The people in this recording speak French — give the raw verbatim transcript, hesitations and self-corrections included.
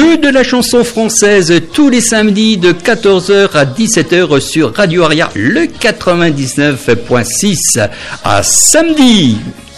Que de la chanson française tous les samedis de quatorze heures à dix-sept heures sur Radio Aria, le quatre-vingt-dix-neuf point six. À samedi!